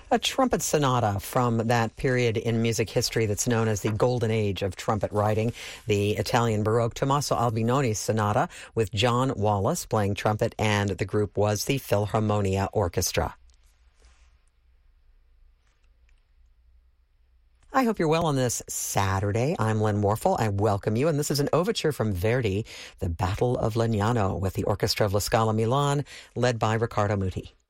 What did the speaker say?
A trumpet sonata from that period in music history that's known as the golden age of trumpet writing, the Italian Baroque Tommaso Albinoni Sonata with John Wallace playing trumpet, and the group was the Philharmonia Orchestra. I hope you're well on this Saturday. I'm Lynn Morphel. I welcome you, and this is an overture from Verdi, The Battle of Legnano, with the Orchestra of La Scala Milan, led by Riccardo Muti.